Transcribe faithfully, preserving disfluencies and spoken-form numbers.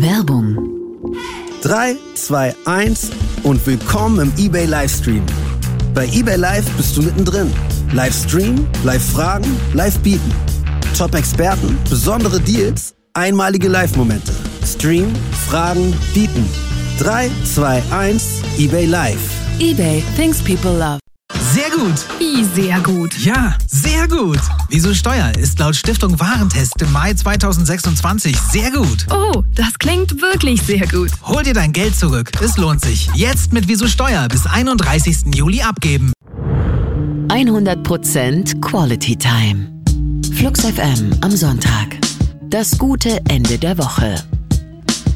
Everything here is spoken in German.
Werbung. drei, zwei, eins und willkommen im eBay Livestream. Bei eBay Live bist du mittendrin. Livestream, Live-Fragen, Live-Bieten. Top-Experten, besondere Deals, einmalige Live-Momente. Stream, Fragen, Bieten. drei, zwei, eins, eBay Live. eBay, things people love. Sehr gut. Wie sehr gut? Ja, sehr gut. Wieso Steuer ist laut Stiftung Warentest im Mai zweitausendsechsundzwanzig sehr gut. Oh, das klingt wirklich sehr gut. Hol dir dein Geld zurück. Es lohnt sich. Jetzt mit Wieso Steuer bis einunddreißigsten Juli abgeben. hundert Prozent Quality Time. Flux F M am Sonntag. Das gute Ende der Woche.